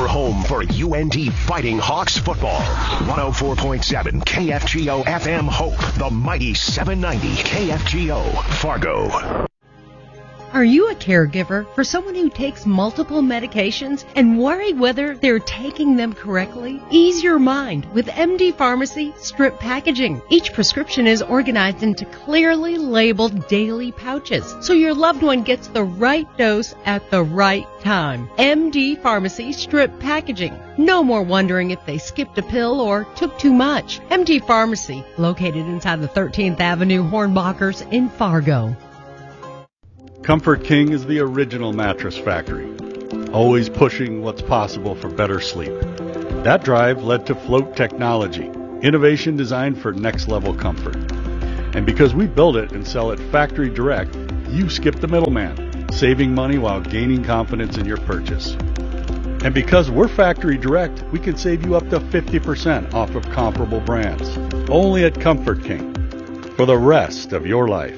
your home for UNT Fighting Hawks football. 104.7 KFGO FM Hope, the mighty 790 KFGO Fargo. Are you a caregiver for someone who takes multiple medications and worry whether they're taking them correctly? Ease your mind with MD Pharmacy strip packaging. Each prescription is organized into clearly labeled daily pouches, so your loved one gets the right dose at the right time. MD Pharmacy strip packaging. No more wondering if they skipped a pill or took too much. MD Pharmacy, located inside the 13th Avenue Hornbachers in Fargo. Comfort King is the original mattress factory, always pushing what's possible for better sleep. That drive led to Float Technology, innovation designed for next-level comfort. And because we build it and sell it factory direct, you skip the middleman, saving money while gaining confidence in your purchase. And because we're factory direct, we can save you up to 50% off of comparable brands. Only at Comfort King, for the rest of your life.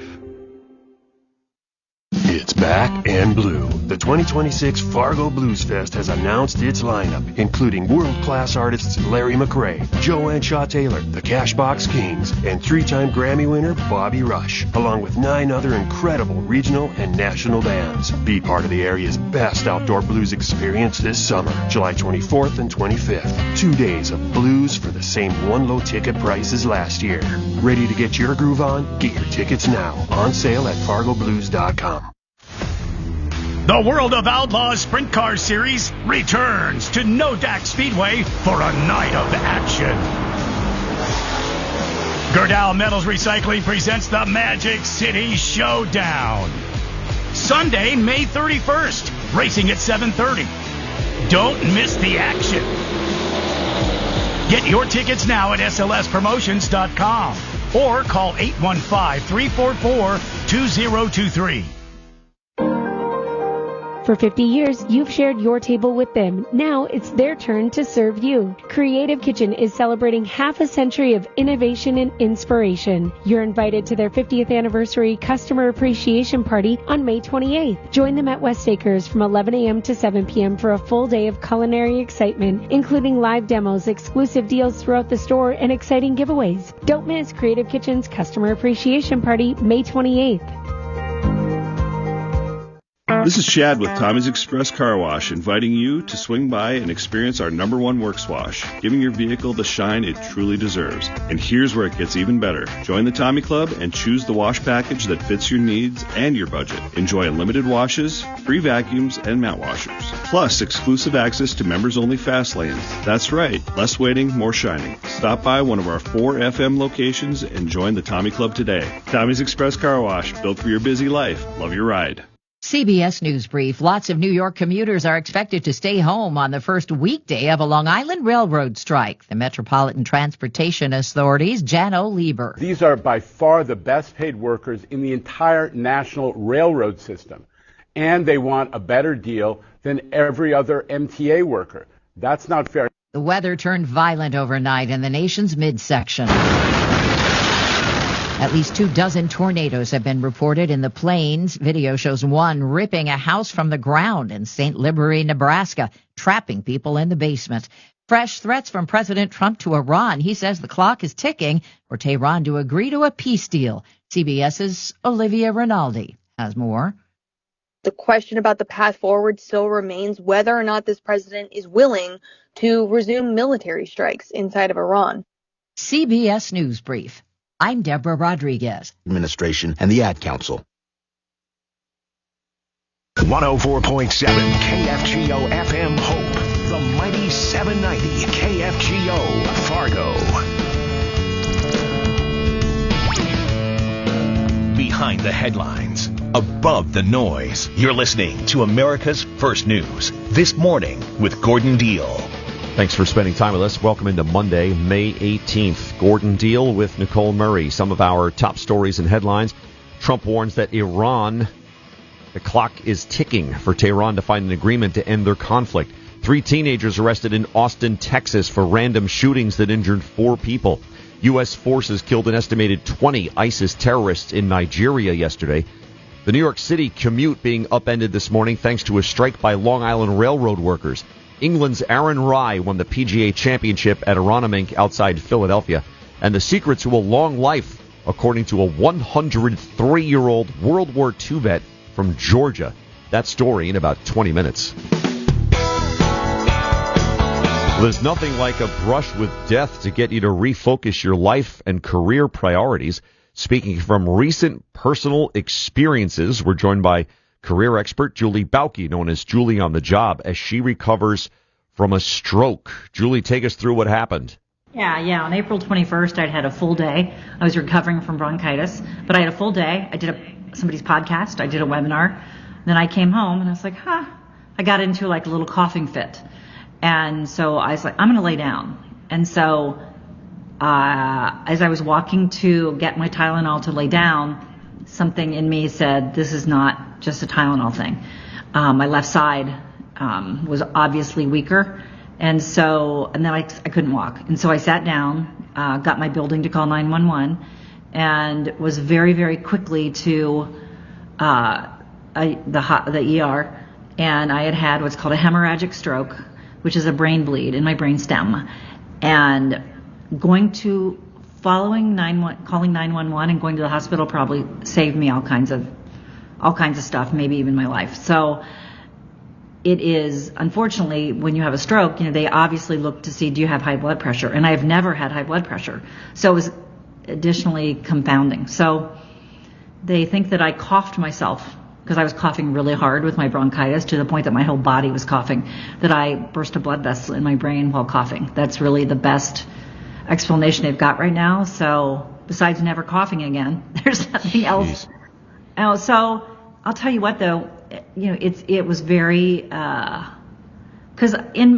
It's back and blue. The 2026 Fargo Blues Fest has announced its lineup, including world-class artists Larry McRae, Joanne Shaw Taylor, the Cashbox Kings, and three-time Grammy winner Bobby Rush, along with 9 other incredible regional and national bands. Be part of the area's best outdoor blues experience this summer, July 24th and 25th. 2 days of blues for the same one low ticket price as last year. Ready to get your groove on? Get your tickets now. On sale at fargoblues.com. The World of Outlaws Sprint Car Series returns to Nodak Speedway for a night of action. Gerdau Metals Recycling presents the Magic City Showdown. Sunday, May 31st, racing at 7:30. Don't miss the action. Get your tickets now at slspromotions.com or call 815-344-2023. For 50 years, you've shared your table with them. Now it's their turn to serve you. Creative Kitchen is celebrating half a century of innovation and inspiration. You're invited to their 50th anniversary customer appreciation party on May 28th. Join them at West Acres from 11 a.m. to 7 p.m. for a full day of culinary excitement, including live demos, exclusive deals throughout the store, and exciting giveaways. Don't miss Creative Kitchen's customer appreciation party May 28th. This is Chad with Tommy's Express Car Wash, inviting you to swing by and experience our #1 Works Wash, giving your vehicle the shine it truly deserves. And here's where it gets even better. Join the Tommy Club and choose the wash package that fits your needs and your budget. Enjoy unlimited washes, free vacuums, and mat washers. Plus, exclusive access to members-only fast lanes. That's right, less waiting, more shining. Stop by one of our 4 FM locations and join the Tommy Club today. Tommy's Express Car Wash, built for your busy life. Love your ride. CBS News Brief. Lots of New York commuters are expected to stay home on the first weekday of a Long Island Railroad strike. The Metropolitan Transportation Authority's Jano Lieber. These are by far the best paid workers in the entire national railroad system. And they want a better deal than every other MTA worker. That's not fair. The weather turned violent overnight in the nation's midsection. At least 24 tornadoes have been reported in the plains. Video shows one ripping a house from the ground in St. Liberty, Nebraska, trapping people in the basement. Fresh threats from President Trump to Iran. He says the clock is ticking for Tehran to agree to a peace deal. CBS's Olivia Rinaldi has more. The question about the path forward still remains whether or not this president is willing to resume military strikes inside of Iran. CBS News Brief. I'm Deborah Rodriguez. Administration and the Ad Council. 104.7 KFGO FM Hope, the mighty 790 KFGO Fargo. Behind the headlines, above the noise, you're listening to America's First News This Morning with Gordon Deal. Thanks for spending time with us. Welcome into Monday, May 18th. Gordon Deal with Nicole Murray. Some of our top stories and headlines. Trump warns that Iran, the clock is ticking for Tehran to find an agreement to end their conflict. 3 teenagers arrested in Austin, Texas for random shootings that injured 4 people. U.S. forces killed an estimated 20 ISIS terrorists in Nigeria yesterday. The New York City commute being upended this morning thanks to a strike by Long Island Railroad workers. England's Aaron Rai won the PGA Championship at Aronimink outside Philadelphia. And the secret to a long life, according to a 103-year-old World War II vet from Georgia. That story in about 20 minutes. Well, there's nothing like a brush with death to get you to refocus your life and career priorities. Speaking from recent personal experiences, we're joined by career expert Julie Bauke, known as Julie on the Job, as she recovers from a stroke. Julie, take us through what happened. Yeah. On April 21st, I'd had a full day. I was recovering from bronchitis, but I had a full day. I did somebody's podcast. I did a webinar. Then I came home and I was like, I got into like a little coughing fit. And so I was like, I'm going to lay down. And so as I was walking to get my Tylenol to lay down, something in me said, this is not just a Tylenol thing. My left side was obviously weaker. And then I couldn't walk. And so I sat down, got my building to call 911, and was very, very quickly to the ER. And I had what's called a hemorrhagic stroke, which is a brain bleed in my brain stem. And calling 911 and going to the hospital probably saved me all kinds of stuff, maybe even my life. So it is, unfortunately, when you have a stroke, they obviously look to see, do you have high blood pressure? And I have never had high blood pressure. So it was additionally confounding. So they think that I coughed myself because I was coughing really hard with my bronchitis to the point that my whole body was coughing, that I burst a blood vessel in my brain while coughing. That's really the best explanation they've got right now. So besides never coughing again, there's nothing else. So I'll tell you what, though, it was very, because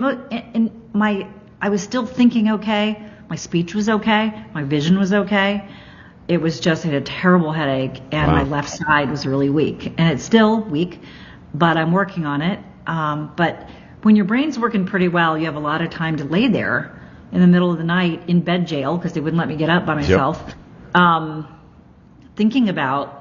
I was still thinking okay, my speech was okay, my vision was okay. It was just, I had a terrible headache, and my left side was really weak, and it's still weak, but I'm working on it. But when your brain's working pretty well, you have a lot of time to lay there in the middle of the night in bed jail because they wouldn't let me get up by myself, thinking about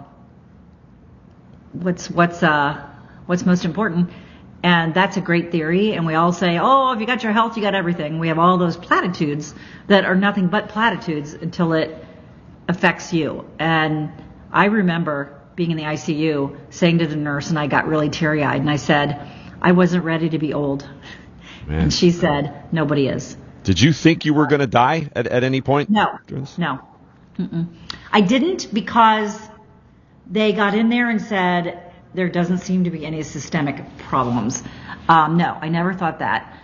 what's most important. And that's a great theory. And we all say, if you got your health, you got everything. We have all those platitudes that are nothing but platitudes until it affects you. And I remember being in the ICU saying to the nurse, and I got really teary-eyed, and I said, I wasn't ready to be old. Man. And she said, nobody is. Did you think you were going to die at any point? No. Mm-mm. I didn't, because they got in there and said, there doesn't seem to be any systemic problems. No, I never thought that.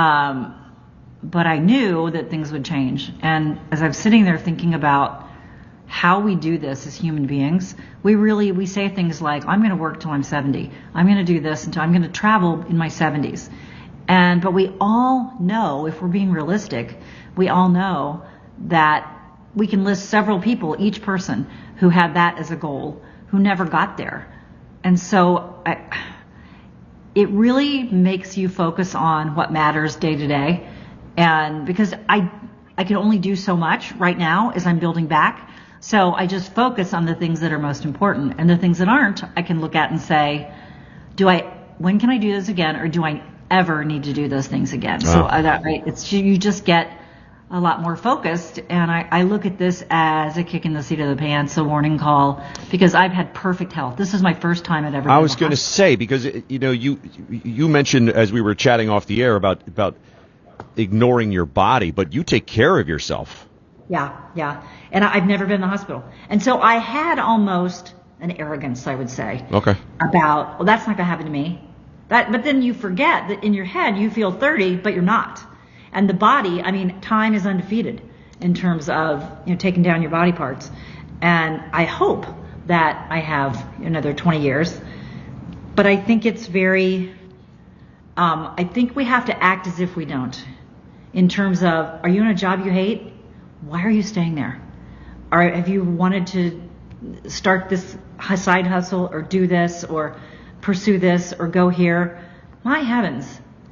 But I knew that things would change. And as I'm sitting there thinking about how we do this as human beings, we say things like, I'm going to work till I'm 70. I'm going to do this until I'm going to travel in my 70s. But we all know, if we're being realistic, we all know that we can list several people, each person, who had that as a goal, who never got there. And so it really makes you focus on what matters day to day. And because I can only do so much right now as I'm building back. So I just focus on the things that are most important. And the things that aren't, I can look at and say, when can I do this again? Or do I ever need to do those things again? So you just get a lot more focused, and I look at this as a kick in the seat of the pants, a warning call, because I've had perfect health. This is my first time I've ever been. I was going to say, because you mentioned as we were chatting off the air about ignoring your body, but you take care of yourself. Yeah, and I've never been in the hospital, and so I had almost an arrogance, I would say. Okay. About that's not going to happen to me. But then you forget that in your head you feel 30, but you're not. And the body, time is undefeated in terms of taking down your body parts. And I hope that I have another 20 years. But I think it's very, I think we have to act as if we don't. In terms of, are you in a job you hate? Why are you staying there? Or have you wanted to start this side hustle or do this or pursue this or go here? My heavens.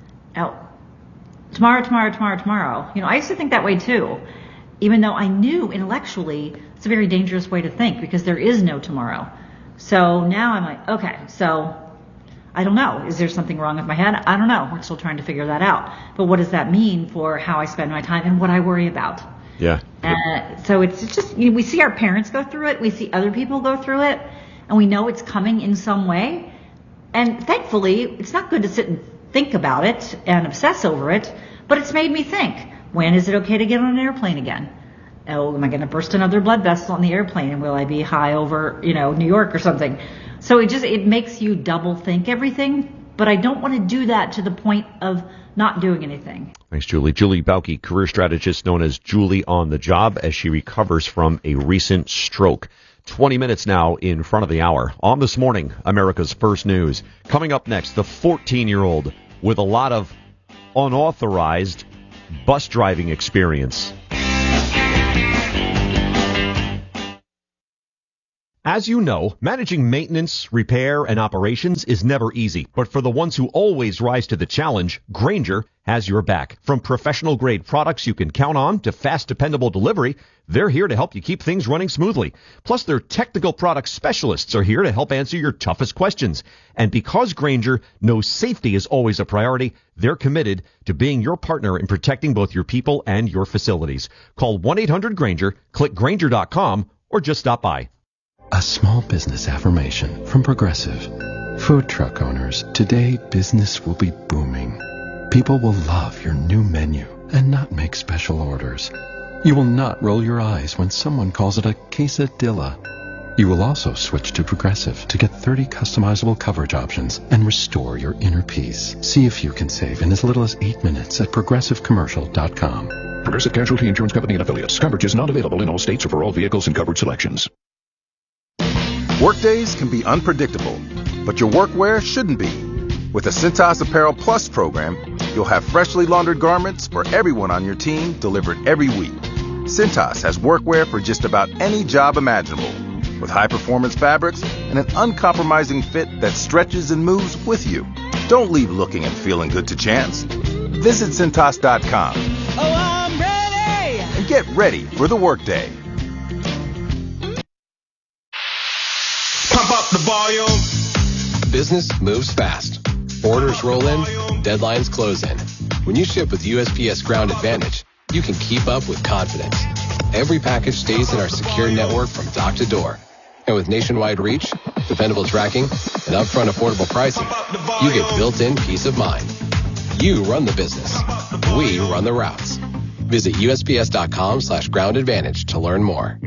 Tomorrow. I used to think that way too, even though I knew intellectually it's a very dangerous way to think because there is no tomorrow. So now I'm like, okay, so I don't know. Is there something wrong with my head? I don't know. We're still trying to figure that out. But what does that mean for how I spend my time and what I worry about? Yeah. So it's just, we see our parents go through it. We see other people go through it. And we know it's coming in some way. And thankfully, it's not good to sit and think about it and obsess over it. But it's made me think, when is it okay to get on an airplane again? Oh, am I going to burst another blood vessel on the airplane? And will I be high over, New York or something? So it makes you double think everything, but I don't want to do that to the point of not doing anything. Thanks, Julie. Julie Bauke, career strategist known as Julie on the job, as she recovers from a recent stroke. 20 minutes now in front of the hour. On This Morning, America's First News. Coming up next, the 14-year-old with a lot of unauthorized bus driving experience. As you know, managing maintenance, repair, and operations is never easy. But for the ones who always rise to the challenge, Grainger has your back. From professional-grade products you can count on to fast, dependable delivery, they're here to help you keep things running smoothly. Plus, their technical product specialists are here to help answer your toughest questions. And because Grainger knows safety is always a priority, they're committed to being your partner in protecting both your people and your facilities. Call 1-800-GRAINGER, click Grainger.com, or just stop by. A small business affirmation from Progressive. Food truck owners, today business will be booming. People will love your new menu and not make special orders. You will not roll your eyes when someone calls it a quesadilla. You will also switch to Progressive to get 30 customizable coverage options and restore your inner peace. See if you can save in as little as 8 minutes at progressivecommercial.com. Progressive Casualty Insurance Company and Affiliates. Coverage is not available in all states or for all vehicles and coverage selections. Workdays can be unpredictable, but your workwear shouldn't be. With the Cintas Apparel Plus program, you'll have freshly laundered garments for everyone on your team delivered every week. Cintas has workwear for just about any job imaginable, with high-performance fabrics and an uncompromising fit that stretches and moves with you. Don't leave looking and feeling good to chance. Visit Cintas.com. Oh, I'm ready! And get ready for the workday. Pump up the volume. Business moves fast. Orders roll in, deadlines close in. When you ship with USPS Ground Advantage, you can keep up with confidence. Every package stays in our secure network from dock to door. And with nationwide reach, dependable tracking, and upfront affordable pricing, you get built-in peace of mind. You run the business. We run the routes. Visit USPS.com/Ground Advantage to learn more.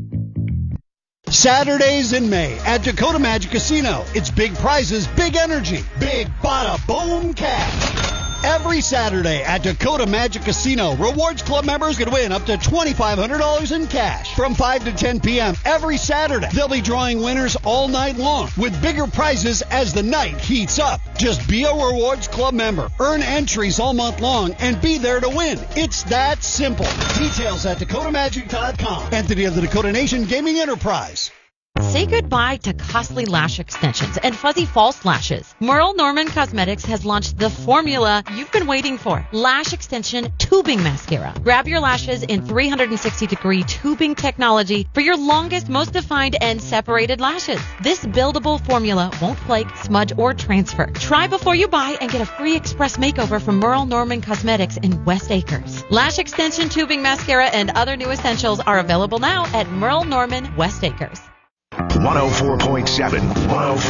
Saturdays in May at Dakota Magic Casino. It's big prizes, big energy, big bada boom cash. Every Saturday at Dakota Magic Casino, Rewards Club members can win up to $2,500 in cash. From 5 to 10 p.m. every Saturday, they'll be drawing winners all night long with bigger prizes as the night heats up. Just be a Rewards Club member, earn entries all month long, and be there to win. It's that simple. Details at DakotaMagic.com. Entity of the Dakota Nation Gaming Enterprise. Say goodbye to costly lash extensions and fuzzy false lashes. Merle Norman Cosmetics has launched the formula you've been waiting for. Lash Extension Tubing Mascara. Grab your lashes in 360-degree tubing technology for your longest, most defined, and separated lashes. This buildable formula won't flake, smudge, or transfer. Try before you buy and get a free express makeover from Merle Norman Cosmetics in West Acres. Lash Extension Tubing Mascara and other new essentials are available now at Merle Norman West Acres. 104.7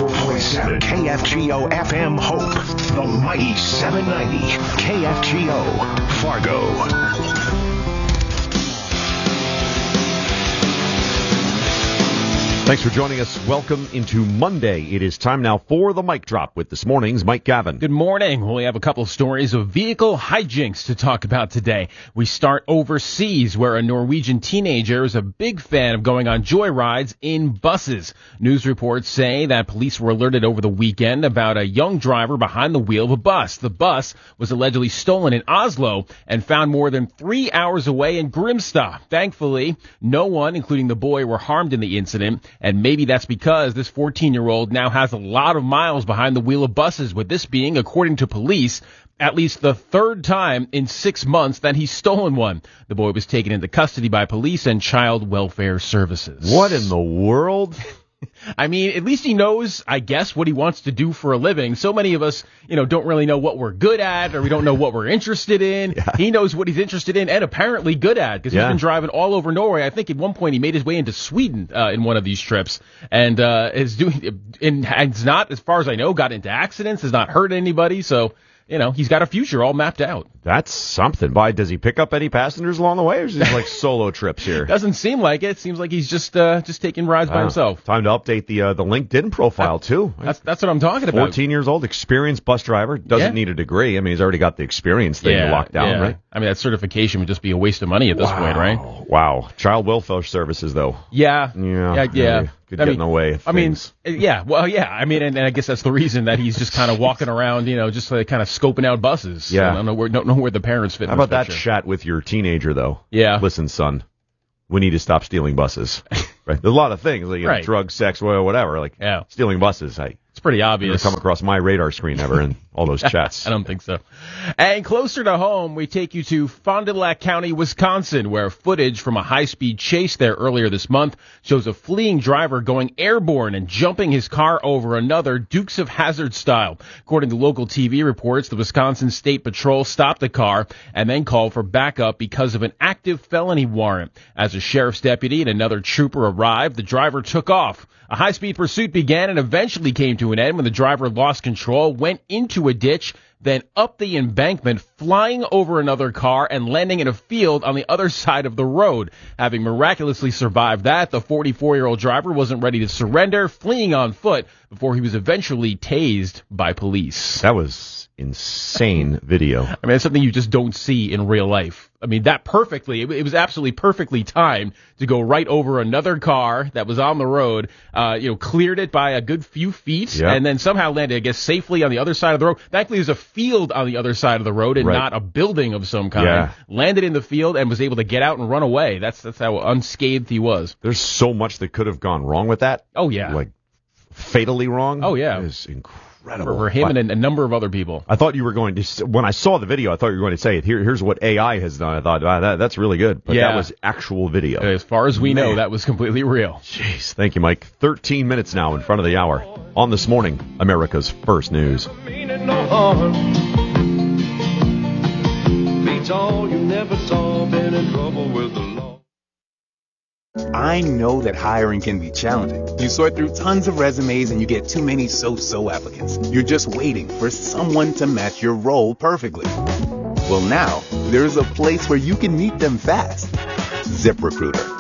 KFGO FM Hope, the mighty 790 KFGO Fargo. Thanks for joining us. Welcome into Monday. It is time now for the Mic Drop with this morning's Mike Gavin. Good morning. Well, we have a couple of stories of vehicle hijinks to talk about today. We start overseas, where a Norwegian teenager is a big fan of going on joyrides in buses. News reports say that police were alerted over the weekend about a young driver behind the wheel of a bus. The bus was allegedly stolen in Oslo and found more than 3 hours away in Grimstad. Thankfully, no one, including the boy, were harmed in the incident. And maybe that's because this 14-year-old now has a lot of miles behind the wheel of buses, with this being, according to police, at least the third time in 6 months that he's stolen one. The boy was taken into custody by police and child welfare services. What in the world? I mean, at least he knows, I guess, what he wants to do for a living. So many of us, don't really know what we're good at, or we don't know what we're interested in. Yeah. He knows what he's interested in and apparently good at, because he's been driving all over Norway. I think at one point he made his way into Sweden in one of these trips, and has not, as far as I know, got into accidents, has not hurt anybody. So, he's got a future all mapped out. That's something. Does he pick up any passengers along the way, or is he like solo trips here? Doesn't seem like it. Seems like he's just taking rides by himself. Time to update the LinkedIn profile too. That's what I'm talking about. 14 years old, experienced bus driver, doesn't need a degree. I mean, he's already got the experience thing to lock down, right? I mean, that certification would just be a waste of money at this point, right? Wow. Child welfare services, though. Yeah. Could get in the way of things. I mean, and I guess that's the reason that he's just kind of walking around, just like kind of scoping out buses. Yeah. I don't know where the parents fit. How about that chat with your teenager, though? Yeah. Listen, son, we need to stop stealing buses. Right? There's a lot of things, like drugs, sex, whatever. Stealing buses. It's pretty obvious. Never come across my radar screen ever in all those chats. I don't think so. And closer to home, we take you to Fond du Lac County, Wisconsin, where footage from a high-speed chase there earlier this month shows a fleeing driver going airborne and jumping his car over another, Dukes of Hazzard style. According to local TV reports, the Wisconsin State Patrol stopped the car and then called for backup because of an active felony warrant. As a sheriff's deputy and another trooper arrived, the driver took off. A high-speed pursuit began and eventually came to an end when the driver lost control, went into a ditch, then up the embankment, flying over another car and landing in a field on the other side of the road. Having miraculously survived that, the 44-year-old driver wasn't ready to surrender, fleeing on foot before he was eventually tased by police. That was insane video. I mean, it's something you just don't see in real life. I mean, it was absolutely perfectly timed to go right over another car that was on the road, cleared it by a good few feet, and then somehow landed, I guess, safely on the other side of the road. Thankfully, there's a field on the other side of the road and not a building of some kind. Yeah. Landed in the field and was able to get out and run away. That's how unscathed he was. There's so much that could have gone wrong with that. Oh, yeah. Like, fatally wrong. Oh, yeah. It was incredible. For him and a number of other people. I thought you were going to, when I saw the video, I thought you were going to say, here's what AI has done. I thought, that's really good. But that was actual video. As far as we know, that was completely real. Jeez. Thank you, Mike. 13 minutes now in front of the hour. On This Morning, America's First News. I know that hiring can be challenging. You sort through tons of resumes and you get too many so-so applicants. You're just waiting for someone to match your role perfectly. Well, now, there's a place where you can meet them fast. ZipRecruiter.